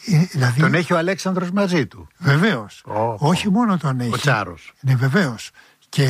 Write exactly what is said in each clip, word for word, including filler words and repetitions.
Ε, δηλαδή, τον έχει ο Αλέξανδρος μαζί του. Βεβαίως. Oh, Όχι oh. μόνο τον έχει. Ο Τσάρος. Ναι, βεβαίως. Και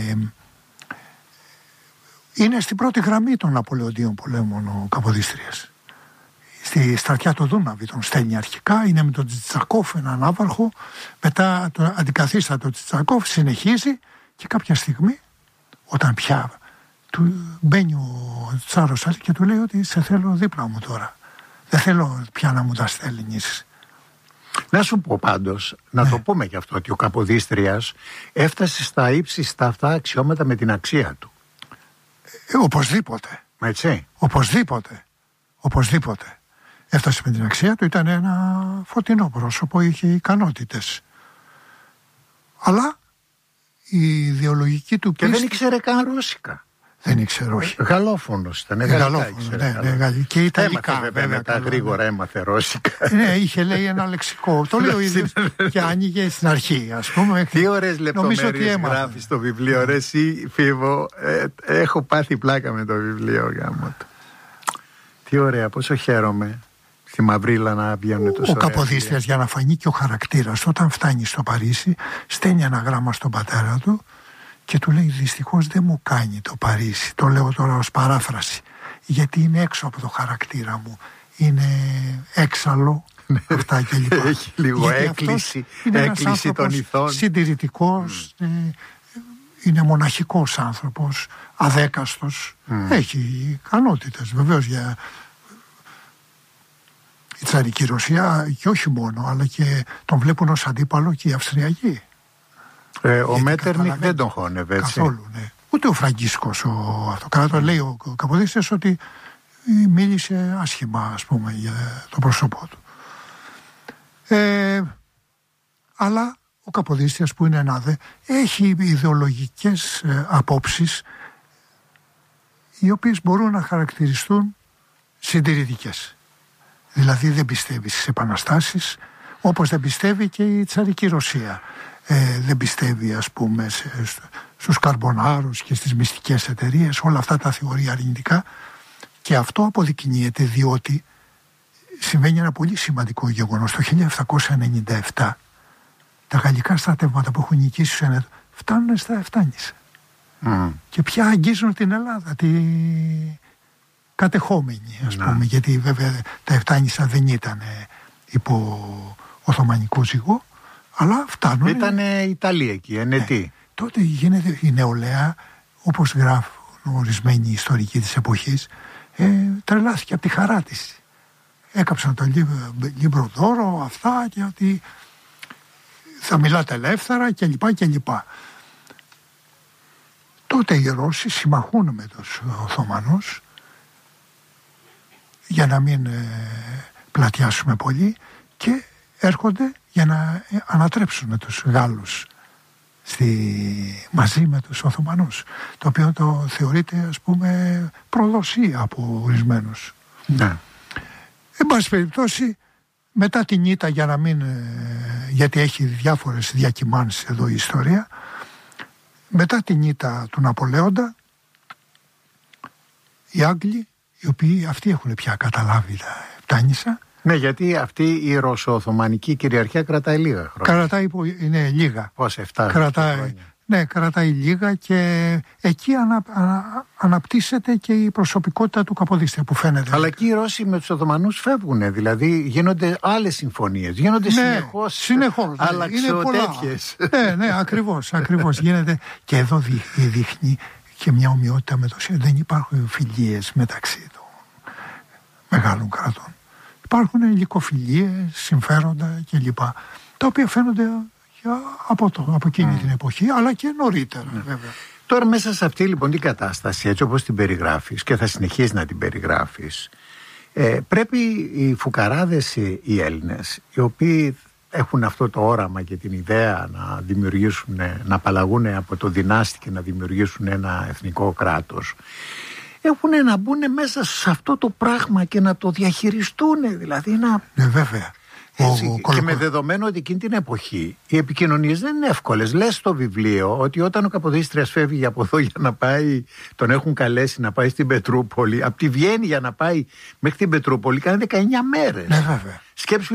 είναι στην πρώτη γραμμή των Ναπολεοντίων πολέμων ο Καποδίστριας. Στη στρατιά του Δούναβη τον στέλνει αρχικά, είναι με τον Τσιτσακόφ έναν άβαρχο, μετά τον αντικαθίστα τον Τσιτσακόφ, συνεχίζει και κάποια στιγμή όταν πια του μπαίνει ο Τσάρος και του λέει ότι σε θέλω δίπλα μου τώρα, δεν θέλω πια να μου τα στέλνεις. Να σου πω πάντως, να ναι. το πούμε και αυτό, ότι ο Καποδίστριας έφτασε στα ύψιστα αυτά αξιώματα με την αξία του. Ε, οπωσδήποτε. Έτσι. Οπωσδήποτε. Οπωσδήποτε. Έφτασε με την αξία του, ήταν ένα φωτεινό πρόσωπο, είχε ικανότητες. Αλλά η ιδεολογική του πίστη... Και δεν ήξερε καν ρώσικα. Δεν ήξερε, όχι. Γαλλόφωνος ήταν, γαλλόφωνος, ναι, ναι, ναι, και ιταλικά. Έμαθε βέβαια μετά γρήγορα, έμαθε ρώσικα. Ναι, είχε λέει ένα λεξικό, το λέει ο ίδιος και άνοιγε στην αρχή, ας πούμε. Τι ωραίες λεπτομέρειες γράφει στο βιβλίο, ρε εσύ Φίβο, ε, έχω πάθει πλάκα με το βιβλίο γάμο του. Τι ωραία, πόσο χαίρομαι. Στη Μαυρίλα να βγαίνουν τόσο. Ο Καποδίστριας, για να φανεί και ο χαρακτήρας, όταν φτάνει στο Παρίσι, στέλνει ένα γράμμα στον πατέρα του και του λέει: δυστυχώς δεν μου κάνει το Παρίσι. Το λέω τώρα ως παράφραση, γιατί είναι έξω από το χαρακτήρα μου. Είναι έξαλλο. Αυτά και λοιπά. Έχει λίγο έκκληση, έκκληση των ηθών. Συντηρητικός, mm. ε, είναι μοναχικός άνθρωπος, αδέκαστος. Mm. Έχει ικανότητες βεβαίως για η τσαρική Ρωσία, και όχι μόνο, αλλά και τον βλέπουν ως αντίπαλο και οι Αυστριακοί. Ε, ο Μέττερνιχ δεν τον χώνευε, έτσι. Καθόλου, ναι. Ούτε ο Φραγκίσκος ο, αυτό. Καλά το λέει ο, ο Καποδίστριας ότι μίλησε άσχημα, ας πούμε, για το πρόσωπό του. Ε, αλλά ο Καποδίστριας, που είναι ένα δε, έχει ιδεολογικές ε, απόψεις οι οποίες μπορούν να χαρακτηριστούν συντηρητικές. Δηλαδή δεν πιστεύει στις επαναστάσεις, όπως δεν πιστεύει και η τσαρική Ρωσία. Ε, δεν πιστεύει, ας πούμε, σε, στους καρμπονάρους και στις μυστικές εταιρείες, όλα αυτά τα θεωρεί αρνητικά, και αυτό αποδεικνύεται διότι συμβαίνει ένα πολύ σημαντικό γεγονός. Το χίλια επτακόσια ενενήντα επτά τα γαλλικά στρατεύματα που έχουν νικήσει φτάνουν στα Εφτάνησα mm. και πια αγγίζουν την Ελλάδα, τη κατεχόμενη, ας πούμε, mm. γιατί βέβαια τα Εφτάνησα δεν ήταν υπό Οθωμανικό ζυγό, αλλά φτάνουν. Ήταν Ιταλία εκεί, ενετή. Ναι. Τότε γίνεται η νεολαία, όπως γράφουν ορισμένοι ιστορικοί της εποχής, ε, τρελάθηκε από τη χαρά της. Έκαψαν το Λιμπροδόρο, αυτά, και ότι θα μιλάτε ελεύθερα και λοιπά και λοιπά. Τότε οι Ρώσοι συμμαχούν με τους Οθωμανούς, για να μην ε, πλατιάσουμε πολύ, και έρχονται για να ανατρέψουν τους Γάλλους στη, μαζί με τους Οθωμανούς, το οποίο το θεωρείται, ας πούμε, προδοσία από ορισμένους. Ναι. Εν πάση περιπτώσει, μετά την ήττα, για να μην, γιατί έχει διάφορες διακυμάνσεις εδώ η ιστορία, μετά την ήττα του Ναπολέοντα, οι Άγγλοι, οι οποίοι αυτοί έχουν πια καταλάβει τα Εφτάνησα. Ναι, γιατί αυτή η Ρωσο-Οθωμανική κυριαρχία κρατάει λίγα χρόνια. Κρατάει, είναι λίγα. Πώς, εφτά κρατάει, ναι, κρατάει λίγα, και εκεί ανα, ανα, αναπτύσσεται και η προσωπικότητα του Καποδίστρια, που φαίνεται. Αλλά και οι Ρώσοι με τους Οθωμανούς φεύγουν, δηλαδή γίνονται άλλες συμφωνίες, γίνονται, ναι, συνεχώς, συνεχώς αλλαξοτέτοιες. Ναι, ναι, ακριβώς, ακριβώς γίνεται. Και εδώ δείχνει και μια ομοιότητα με το ΣΥΡΙΖΑ. Δεν υπάρχουν φιλίες μεταξύ των μεγάλων κρατών. Υπάρχουν υλικοφιλίες, συμφέροντα κλπ. Τα οποία φαίνονται από, το, από εκείνη mm. την εποχή, αλλά και νωρίτερα, mm. βέβαια. Τώρα, μέσα σε αυτή λοιπόν την κατάσταση, έτσι όπως την περιγράφεις και θα συνεχίσεις να την περιγράφεις, ε, πρέπει οι φουκαράδες οι Έλληνες, οι οποίοι έχουν αυτό το όραμα και την ιδέα να δημιουργήσουν, να απαλλαγούν από το δυνάστη και να δημιουργήσουν ένα εθνικό κράτος, έχουν να μπουν μέσα σε αυτό το πράγμα και να το διαχειριστούν, δηλαδή να... Ναι, βέβαια. Έτσι, ο, ο, και κολοκο... με δεδομένο ότι εκείνη την εποχή οι επικοινωνίες δεν είναι εύκολες. Λες στο βιβλίο ότι όταν ο Καποδίστριας φεύγει από εδώ για να πάει, τον έχουν καλέσει να πάει στην Πετρούπολη, από τη Βιέννη για να πάει μέχρι την Πετρούπολη, κάνει δεκαεννιά μέρες. Ναι, βέβαια. Σκέψου